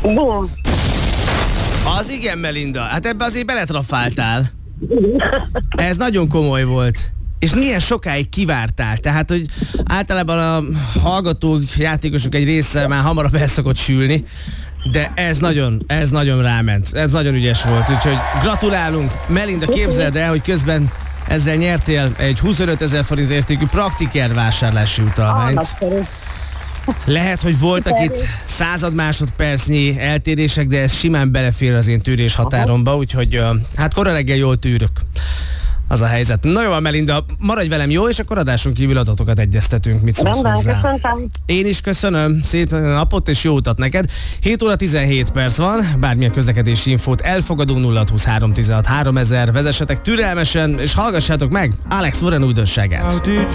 Bum. Az igen, Melinda. Hát ebbe azért beletrafáltál. Ez nagyon komoly volt. És milyen sokáig kivártál? Tehát, hogy általában a hallgatók, játékosok egy része már hamarabb el szokott sülni, de ez nagyon ráment. Ez nagyon ügyes volt, úgyhogy gratulálunk. Melinda, képzeld el, hogy közben ezzel nyertél egy 25 000 forint értékű Praktiker vásárlási utalványt. Lehet, hogy voltak itt század másodpercnyi eltérések, de ez simán belefér az én tűrés határomba, úgyhogy hát kora reggel jól tűrök. Az a helyzet. Na jó, Melinda, maradj velem, jó? És akkor adáson kívül adatokat egyeztetünk. Mit szólsz hozzá? Köszönöm. Én is köszönöm. Szép napot és jó utat neked. 7 óra 17 perc van. Bármilyen közlekedési infót elfogadunk. 0623 16 3000. Vezessetek türelmesen és hallgassátok meg Alex Warren újdonságát.